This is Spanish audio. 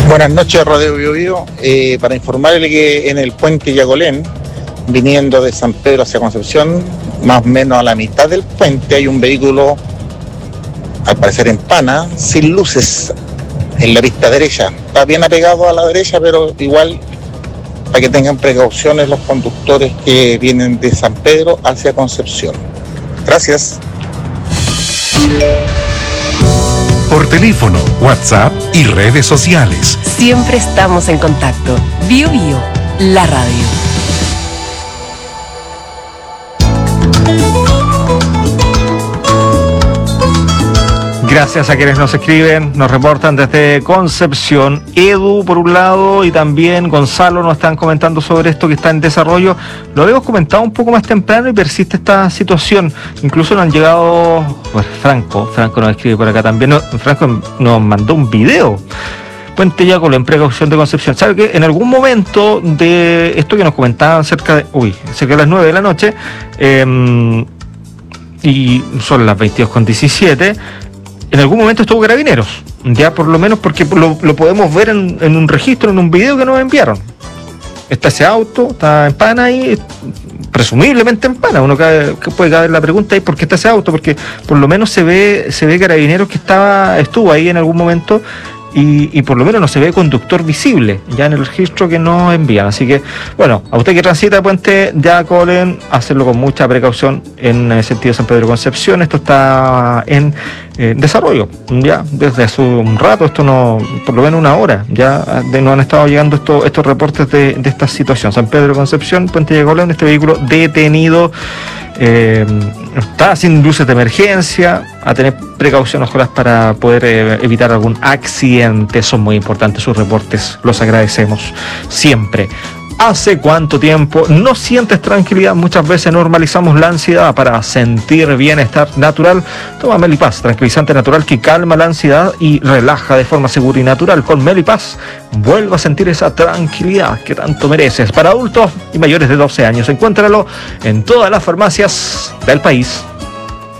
Buenas noches, Radio Bio Bio. Para informarle que en el puente Yacolén, viniendo de San Pedro hacia Concepción, más o menos a la mitad del puente hay un vehículo, al parecer en pana, sin luces, en la pista derecha. Está bien apegado a la derecha, pero igual para que tengan precauciones los conductores que vienen de San Pedro hacia Concepción. Gracias. Por teléfono, WhatsApp y redes sociales. Siempre estamos en contacto. Bio Bio, la radio. Gracias a quienes nos escriben, nos reportan desde Concepción. Edu, por un lado, y también Gonzalo nos están comentando sobre esto que está en desarrollo. Lo habíamos comentado un poco más temprano y persiste esta situación. Incluso nos han llegado... Pues Franco nos escribe por acá también. Franco nos mandó un video. Puente Yacolén, precaución de Concepción. ¿Sabe que en algún momento de esto que nos comentaban cerca de las 9 de la noche, y son las 22:17, en algún momento estuvo Carabineros, ya por lo menos porque lo podemos ver en un registro, en un video que nos enviaron. Está ese auto, está en pana ahí, presumiblemente en pana. Uno puede caber la pregunta ahí, ¿por qué está ese auto? Porque por lo menos se ve Carabineros que estuvo ahí en algún momento. Y por lo menos no se ve conductor visible ya en el registro que nos envían. Así que, bueno, a usted que transita Puente Yacolén, hacerlo con mucha precaución en el sentido de San Pedro Concepción. Esto está en desarrollo, ya desde hace un rato, esto no, por lo menos una hora, ya nos han estado llegando estos reportes de esta situación. San Pedro Concepción, Puente Yacolén, este vehículo detenido. Está sin luces de emergencia, a tener precaución, ojalá, para poder evitar algún accidente. Son muy importantes sus reportes, los agradecemos siempre. ¿Hace cuánto tiempo no sientes tranquilidad? Muchas veces normalizamos la ansiedad para sentir bienestar natural. Toma Melipaz, tranquilizante natural que calma la ansiedad y relaja de forma segura y natural. Con Melipaz, vuelva a sentir esa tranquilidad que tanto mereces. Para adultos y mayores de 12 años, encuéntralo en todas las farmacias del país.